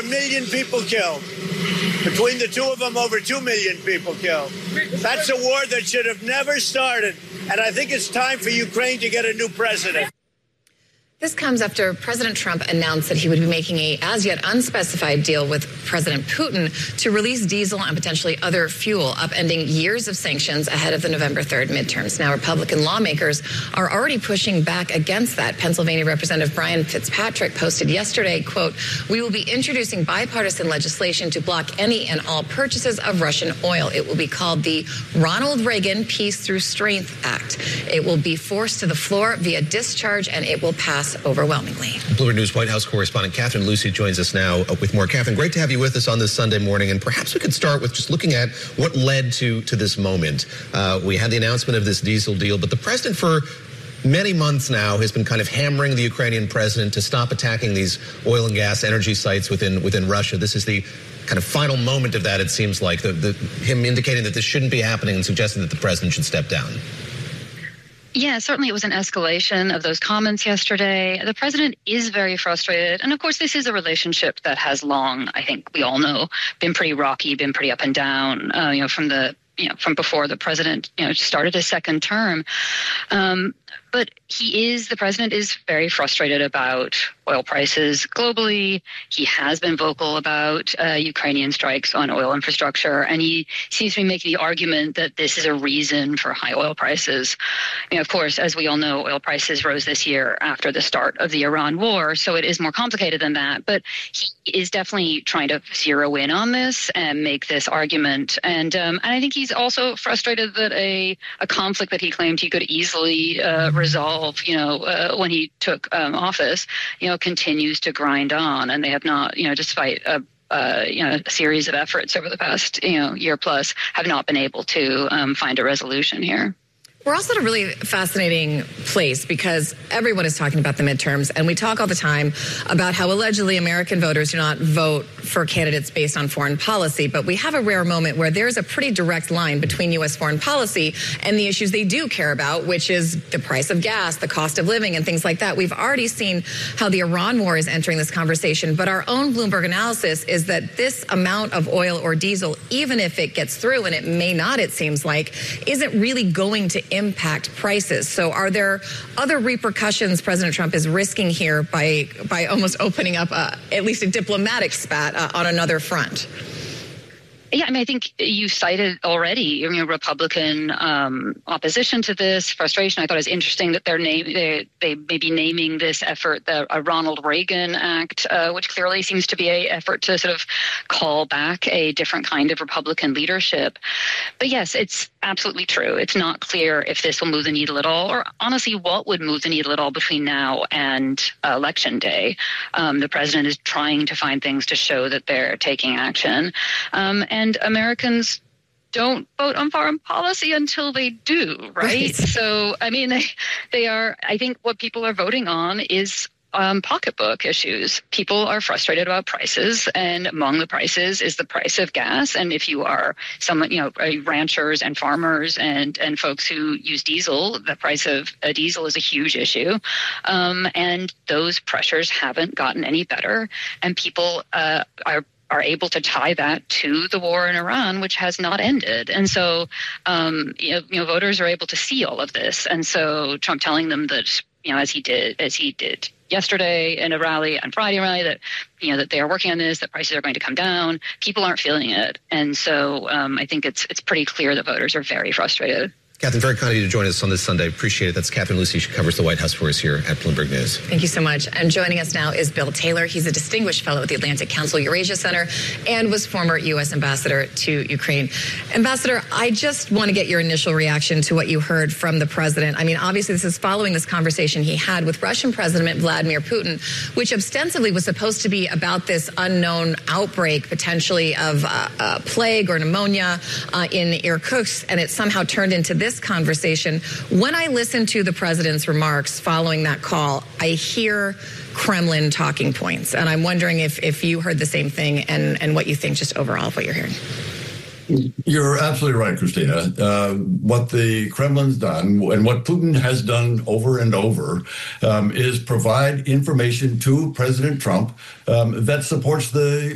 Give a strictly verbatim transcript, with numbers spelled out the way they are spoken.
million people killed. Between the two of them, over two million people killed. That's a war that should have never started. And I think it's time for Ukraine to get a new president. This comes after President Trump announced that he would be making a as yet unspecified deal with President Putin to release diesel and potentially other fuel, upending years of sanctions ahead of the November third midterms. Now, Republican lawmakers are already pushing back against that. Pennsylvania Representative Brian Fitzpatrick posted yesterday, quote, "We will be introducing bipartisan legislation to block any and all purchases of Russian oil. It will be called the Ronald Reagan Peace Through Strength Act. It will be forced to the floor via discharge, and it will pass overwhelmingly." Bloomberg News White House correspondent Catherine Lucy joins us now with more. Catherine, great to have you with us on this Sunday morning, and perhaps we could start with just looking at what led to to this moment. Uh, we had the announcement of this diesel deal, but the president for many months now has been kind of hammering the Ukrainian president to stop attacking these oil and gas energy sites within within Russia. This is the kind of final moment of that, it seems like, the, the, him indicating that this shouldn't be happening and suggesting that the president should step down. Yeah, certainly it was an escalation of those comments yesterday. The president is very frustrated. And of course, this is a relationship that has long, I think we all know, been pretty rocky, been pretty up and down, uh, you know, from the, you know, from before the president, you know, started his second term. Um, but he is, the president is very frustrated about oil prices globally. He has been vocal about uh, Ukrainian strikes on oil infrastructure, and he seems to be making the argument that this is a reason for high oil prices. You know, of course, as we all know, oil prices rose this year after the start of the Iran war, so it is more complicated than that. But he is definitely trying to zero in on this and make this argument. And um, and I think he's also frustrated that a, a conflict that he claimed he could easily uh, resolve, you know, uh, when he took um, office, you know, continues to grind on, and they have not, you know, despite a, uh, you know, a series of efforts over the past, you know, year plus, have not been able to um, find a resolution here. We're also at a really fascinating place because everyone is talking about the midterms, and we talk all the time about how allegedly American voters do not vote for candidates based on foreign policy. But we have a rare moment where there's a pretty direct line between U S foreign policy and the issues they do care about, which is the price of gas, the cost of living, and things like that. We've already seen how the Iran war is entering this conversation, but our own Bloomberg analysis is that this amount of oil or diesel, even if it gets through, and it may not, it seems like, isn't really going to impact prices. So are there other repercussions President Trump is risking here by by almost opening up a, at least a diplomatic spat uh, on another front? Yeah, I mean, I think you cited already, you know, Republican um, opposition to this, frustration. I thought it was interesting that they're name, they, they may be naming this effort the a Ronald Reagan Act, uh, which clearly seems to be an effort to sort of call back a different kind of Republican leadership. But yes, it's absolutely true. It's not clear if this will move the needle at all, or honestly, what would move the needle at all between now and uh, Election Day. Um, the president is trying to find things to show that they're taking action. Um, And Americans don't vote on foreign policy until they do, right? right? So, I mean, they, they are, I think what people are voting on is um, pocketbook issues. People are frustrated about prices, and among the prices is the price of gas. And if you are someone, you know, ranchers and farmers and, and folks who use diesel, the price of a diesel is a huge issue. Um, and those pressures haven't gotten any better. And people uh, are are able to tie that to the war in Iran, which has not ended. And so, um, you know, you know, voters are able to see all of this. And so Trump telling them that, you know, as he did, as he did yesterday in a rally, on Friday rally, that, you know, that they are working on this, that prices are going to come down, people aren't feeling it. And so um, I think it's it's pretty clear that voters are very frustrated. Catherine, very kind of you to join us on this Sunday. Appreciate it. That's Catherine Lucy. She covers the White House for us here at Bloomberg News. Thank you so much. And joining us now is Bill Taylor. He's a distinguished fellow at the Atlantic Council Eurasia Center and was former U S ambassador to Ukraine. Ambassador, I just want to get your initial reaction to what you heard from the president. I mean, obviously, this is following this conversation he had with Russian President Vladimir Putin, which ostensibly was supposed to be about this unknown outbreak, potentially of uh, uh, plague or pneumonia uh, in Irkutsk, and it somehow turned into this This conversation. When I listen to the president's remarks following that call, I hear Kremlin talking points. And I'm wondering if, if you heard the same thing and, and what you think just overall of what you're hearing. You're absolutely right, Christina. Uh, what the Kremlin's done and what Putin has done over and over um, is provide information to President Trump um, that supports the